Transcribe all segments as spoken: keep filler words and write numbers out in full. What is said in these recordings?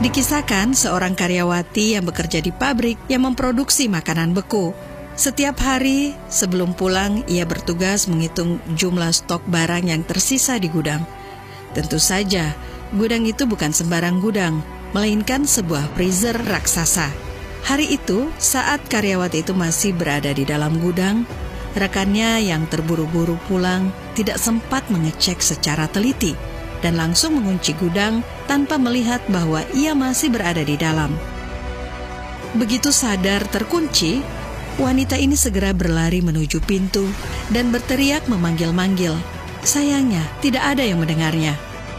Dikisahkan seorang karyawati yang bekerja di pabrik yang memproduksi makanan beku. Setiap hari sebelum pulang, ia bertugas menghitung jumlah stok barang yang tersisa di gudang. Tentu saja, gudang itu bukan sembarang gudang, melainkan sebuah freezer raksasa. Hari itu, saat karyawati itu masih berada di dalam gudang, rekannya yang terburu-buru pulang tidak sempat mengecek secara teliti dan langsung mengunci gudang tanpa melihat bahwa ia masih berada di dalam. Begitu sadar terkunci, wanita ini segera berlari menuju pintu dan berteriak memanggil-manggil. Sayangnya, tidak ada yang mendengarnya.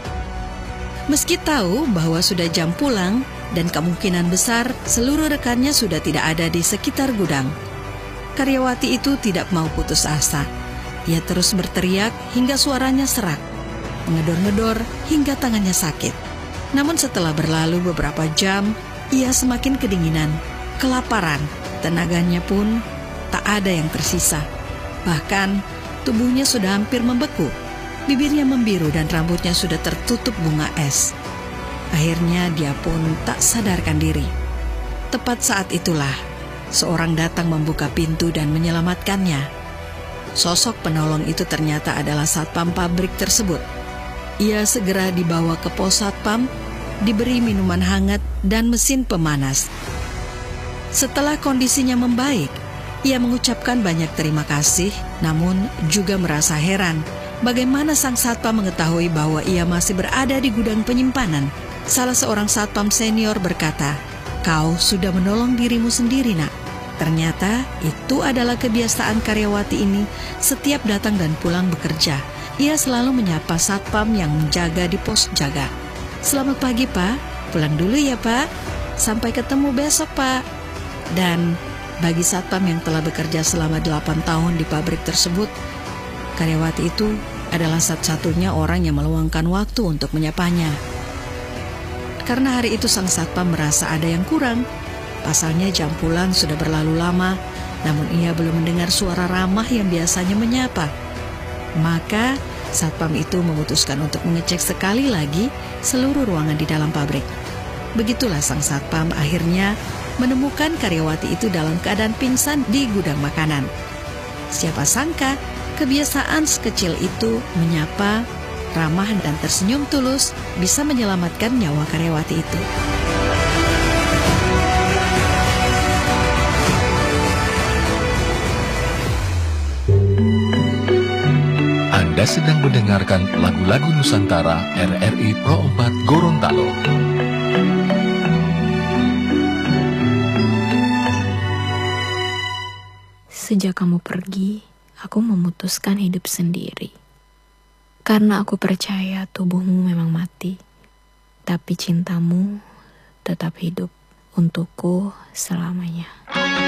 Meski tahu bahwa sudah jam pulang dan kemungkinan besar seluruh rekannya sudah tidak ada di sekitar gudang, karyawati itu tidak mau putus asa. Ia terus berteriak hingga suaranya serak, mengedor-ngedor hingga tangannya sakit. Namun setelah berlalu beberapa jam, ia semakin kedinginan, kelaparan, tenaganya pun tak ada yang tersisa. Bahkan tubuhnya sudah hampir membeku, bibirnya membiru dan rambutnya sudah tertutup bunga es. Akhirnya dia pun tak sadarkan diri. Tepat saat itulah, seorang datang membuka pintu dan menyelamatkannya. Sosok penolong itu ternyata adalah satpam pabrik tersebut. Ia segera dibawa ke pos satpam, diberi minuman hangat dan mesin pemanas. Setelah kondisinya membaik, ia mengucapkan banyak terima kasih, namun juga merasa heran bagaimana sang satpam mengetahui bahwa ia masih berada di gudang penyimpanan. Salah seorang satpam senior berkata, "Kau sudah menolong dirimu sendiri, nak." Ternyata itu adalah kebiasaan karyawati ini setiap datang dan pulang bekerja. Ia selalu menyapa satpam yang menjaga di pos jaga. "Selamat pagi, Pak. Pulang dulu ya, Pak. Sampai ketemu besok, Pak." Dan bagi satpam yang telah bekerja selama delapan tahun di pabrik tersebut, karyawati itu adalah satu-satunya orang yang meluangkan waktu untuk menyapanya. Karena hari itu sang satpam merasa ada yang kurang. Pasalnya jam pulang sudah berlalu lama, namun ia belum mendengar suara ramah yang biasanya menyapa. Maka satpam itu memutuskan untuk mengecek sekali lagi seluruh ruangan di dalam pabrik. Begitulah sang satpam akhirnya menemukan karyawati itu dalam keadaan pingsan di gudang makanan. Siapa sangka kebiasaan sekecil itu menyapa, ramah dan tersenyum tulus bisa menyelamatkan nyawa karyawati itu. Anda sedang mendengarkan lagu-lagu Nusantara R R I Pro empat Gorontalo. Sejak kamu pergi, aku memutuskan hidup sendiri. Karena aku percaya tubuhmu memang mati, tapi cintamu tetap hidup untukku selamanya.